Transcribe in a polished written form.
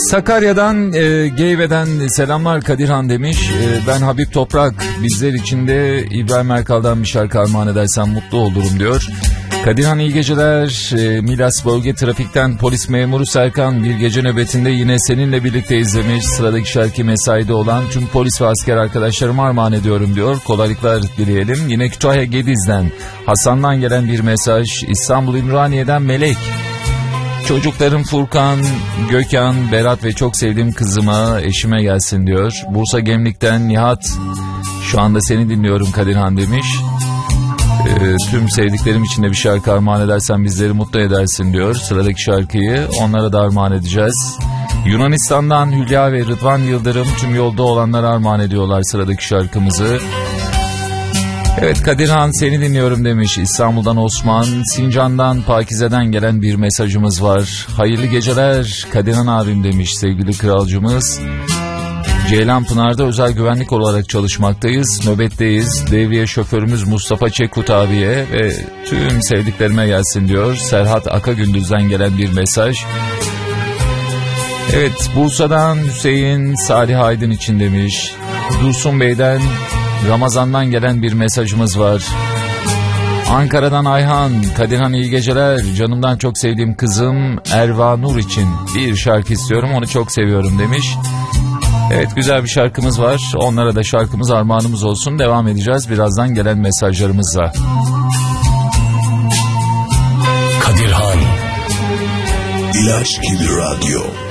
Sakarya'dan Geyve'den selamlar Kadirhan demiş. Ben Habib Toprak, bizler için de İbrahim Erkal'dan bir şarkı armağan edersen mutlu olurum diyor. Kadirhan iyi geceler. Milas Bölge Trafik'ten polis memuru Serkan, bir gece nöbetinde yine seninle birlikte izlemiş. Sıradaki şarkı mesaide olan tüm polis ve asker arkadaşlarıma armağan ediyorum diyor. Kolaylıklar dileyelim. Yine Kütahya Gediz'den Hasan'dan gelen bir mesaj. İstanbul Ümraniye'den Melek. Çocuklarım Furkan, Gökhan, Berat ve çok sevdiğim kızıma, eşime gelsin diyor. Bursa Gemlik'ten Nihat, şu anda seni dinliyorum Kadirhan demiş. Tüm sevdiklerim için de bir şarkı armağan edersen bizleri mutlu edersin diyor. Sıradaki şarkıyı onlara da armağan edeceğiz. Yunanistan'dan Hülya ve Rıdvan Yıldırım tüm yolda olanlara armağan ediyorlar sıradaki şarkımızı. Evet, Kadirhan seni dinliyorum demiş İstanbul'dan Osman. Sincan'dan Pakize'den gelen bir mesajımız var. Hayırlı geceler Kadirhan abim demiş sevgili kralcımız. Ceylanpınar'da özel güvenlik olarak çalışmaktayız. Nöbetteyiz. Devriye şoförümüz Mustafa Çekut abiye ve tüm sevdiklerime gelsin diyor. Serhat Akagündüz'den gelen bir mesaj. Evet, Bursa'dan Hüseyin Salih Aydın için demiş. Dursun Bey'den Ramazan'dan gelen bir mesajımız var. Ankara'dan Ayhan, Kadirhan iyi geceler. Canımdan çok sevdiğim kızım Erva Nur için bir şarkı istiyorum, onu çok seviyorum demiş. Evet, güzel bir şarkımız var. Onlara da şarkımız armağanımız olsun. Devam edeceğiz birazdan gelen mesajlarımızla. Kadirhan İlaç gibi radyo.